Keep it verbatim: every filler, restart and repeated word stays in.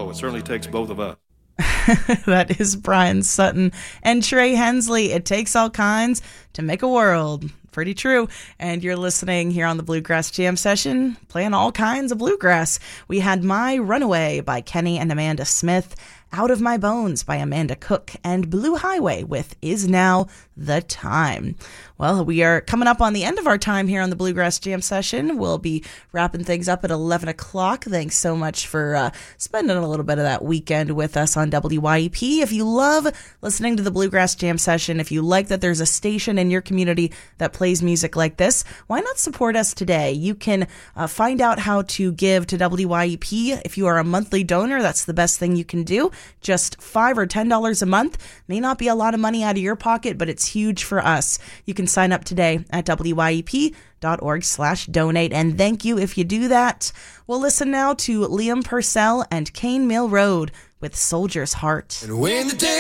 So it certainly takes both of us. That is Brian Sutton and Trey Hensley. It takes all kinds to make a world. Pretty true. And you're listening here on the Bluegrass Jam Session, playing all kinds of bluegrass. We had My Runaway by Kenny and Amanda Smith, Out of My Bones by Amanda Cook, and Blue Highway with Is Now the Time. Well, we are coming up on the end of our time here on the Bluegrass Jam Session. We'll be wrapping things up at eleven o'clock. Thanks so much for uh, spending a little bit of that weekend with us on W Y E P. If you love listening to the Bluegrass Jam Session, if you like that there's a station in your community that plays music like this, why not support us today? You can uh, find out how to give to W Y E P. If you are a monthly donor, that's the best thing you can do. Just five or ten dollars a month. May not be a lot of money out of your pocket, but it's huge for us. You can sign up today at W Y E P dot org slash donate. And thank you if you do that. We'll listen now to Liam Purcell and Cane Mill Road with Soldier's Heart. And when the day